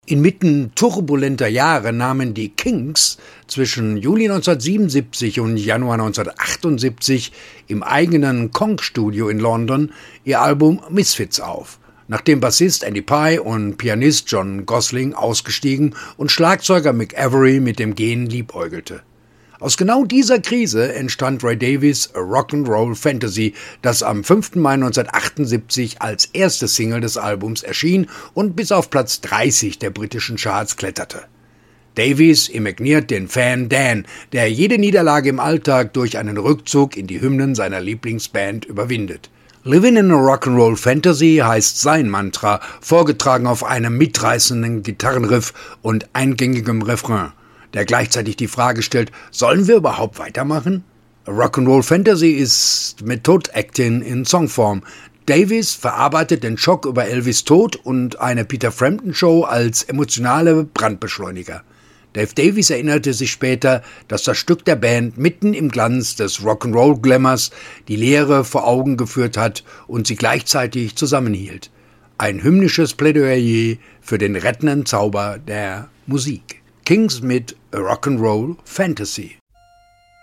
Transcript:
Inmitten turbulenter Jahre nahmen die Kinks zwischen Juli 1977 und Januar 1978 im eigenen Kong-Studio in London ihr Album Misfits auf, nachdem Bassist Andy Pye und Pianist John Gosling ausgestiegen und Schlagzeuger Mick Avory mit dem Gehen liebäugelte. Aus genau dieser Krise entstand Ray Davies' A Rock'n'Roll Fantasy, das am 5. Mai 1978 als erste Single des Albums erschien und bis auf Platz 30 der britischen Charts kletterte. Davies imaginiert den Fan Dan, der jede Niederlage im Alltag durch einen Rückzug in die Hymnen seiner Lieblingsband überwindet. Living in a Rock'n'Roll Fantasy heißt sein Mantra, vorgetragen auf einem mitreißenden Gitarrenriff und eingängigem Refrain, der gleichzeitig die Frage stellt, sollen wir überhaupt weitermachen? A Rock'n'Roll Fantasy ist Method Acting in Songform. Davies verarbeitet den Schock über Elvis' Tod und eine Peter Frampton Show als emotionale Brandbeschleuniger. Dave Davies erinnerte sich später, dass das Stück der Band mitten im Glanz des Rock'n'Roll-Glamours die Leere vor Augen geführt hat und sie gleichzeitig zusammenhielt. Ein hymnisches Plädoyer für den rettenden Zauber der Musik. Kings mit A Rock'n'Roll Fantasy.